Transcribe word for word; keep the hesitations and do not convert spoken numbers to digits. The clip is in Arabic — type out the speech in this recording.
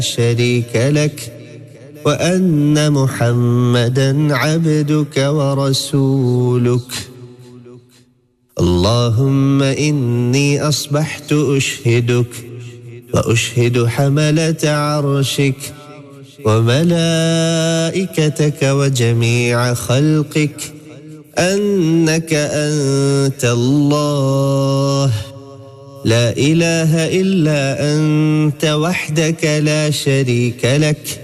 شريك لك وأن محمدًا عبدك ورسولك. اللهم إني أصبحت أشهدك وأشهد حملة عرشك وملائكتك وجميع خلقك أنك أنت الله لا إله إلا أنت وحدك لا شريك لك